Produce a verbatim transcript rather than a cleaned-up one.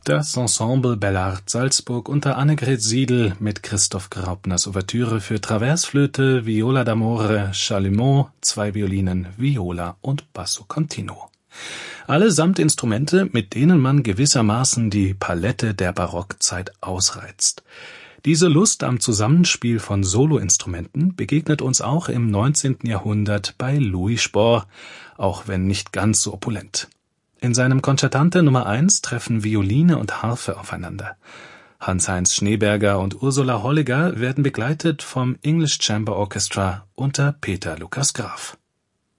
Das Ensemble Bellart Salzburg unter Annegret Siedel mit Christoph Graupners Ouvertüre für Traversflöte, Viola d'amore, Chalumeau, zwei Violinen, Viola und Basso continuo. Allesamt Instrumente, mit denen man gewissermaßen die Palette der Barockzeit ausreizt. Diese Lust am Zusammenspiel von Soloinstrumenten begegnet uns auch im neunzehnten Jahrhundert bei Louis Spohr, auch wenn nicht ganz so opulent. In seinem Concertante Nummer eins treffen Violine und Harfe aufeinander. Hans-Heinz Schneeberger und Ursula Holliger werden begleitet vom English Chamber Orchestra unter Peter Lukas Graf.